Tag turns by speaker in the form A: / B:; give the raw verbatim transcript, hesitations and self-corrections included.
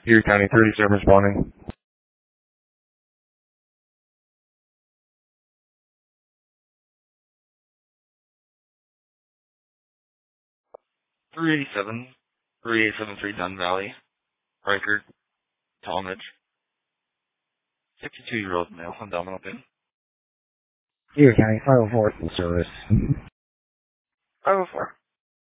A: Erie County thirty-seven responding. three eighty-seven, three eight seven three Dunn Valley, Riker, Talmadge, sixty-two-year-old male, abdominal pain.
B: Erie County five oh four service.
A: five oh four.